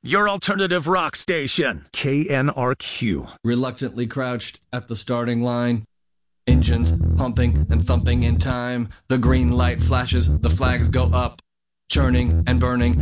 your alternative rock station, KNRQ. Reluctantly crouched at the starting line. Engines pumping and thumping in time. The green light flashes, the flags go up. Churning and burning